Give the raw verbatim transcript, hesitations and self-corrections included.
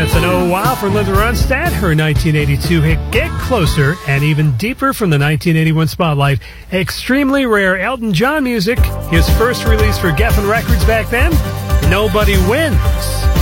That's an oh wow for Linda Ronstadt. Her nineteen eighty-two hit Get Closer, and even deeper from the nineteen eighty-one spotlight. Extremely rare Elton John music. His first release for Geffen Records back then, Nobody Wins.